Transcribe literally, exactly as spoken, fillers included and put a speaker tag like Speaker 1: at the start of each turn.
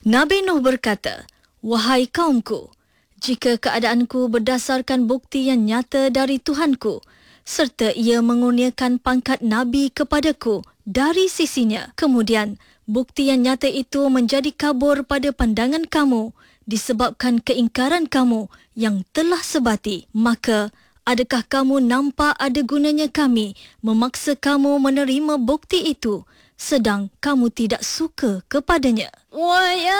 Speaker 1: Nabi Nuh berkata, "Wahai kaumku, jika keadaanku berdasarkan bukti yang nyata dari Tuhanku, serta ia mengurniakan pangkat Nabi kepadaku dari sisinya, kemudian bukti yang nyata itu menjadi kabur pada pandangan kamu disebabkan keingkaran kamu yang telah sebati, maka adakah kamu nampak ada gunanya kami memaksa kamu menerima bukti itu sedang kamu tidak suka kepadanya?"